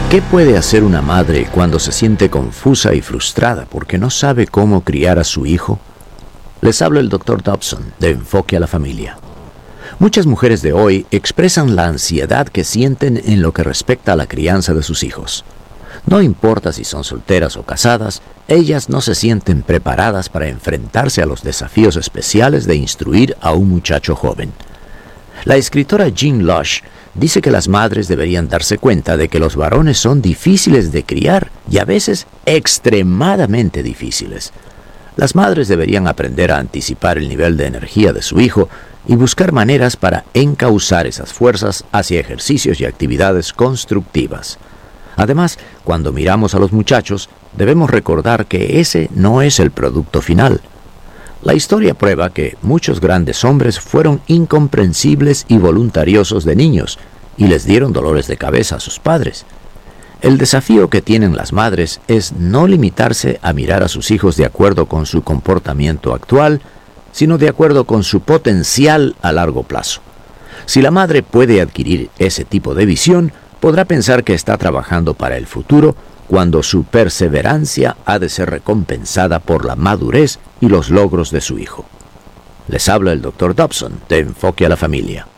¿Qué puede hacer una madre cuando se siente confusa y frustrada porque no sabe cómo criar a su hijo? Les habla el Dr. Dobson de Enfoque a la Familia. Muchas mujeres de hoy expresan la ansiedad que sienten en lo que respecta a la crianza de sus hijos. No importa si son solteras o casadas, ellas no se sienten preparadas para enfrentarse a los desafíos especiales de instruir a un muchacho joven. La escritora Jean Lush dice que las madres deberían darse cuenta de que los varones son difíciles de criar y a veces extremadamente difíciles. Las madres deberían aprender a anticipar el nivel de energía de su hijo y buscar maneras para encauzar esas fuerzas hacia ejercicios y actividades constructivas. Además, cuando miramos a los muchachos, debemos recordar que ese no es el producto final. La historia prueba que muchos grandes hombres fueron incomprensibles y voluntariosos de niños y les dieron dolores de cabeza a sus padres. El desafío que tienen las madres es no limitarse a mirar a sus hijos de acuerdo con su comportamiento actual, sino de acuerdo con su potencial a largo plazo. Si la madre puede adquirir ese tipo de visión, podrá pensar que está trabajando para el futuro cuando su perseverancia ha de ser recompensada por la madurez y los logros de su hijo. Les habla el Dr. Dobson de Enfoque a la Familia.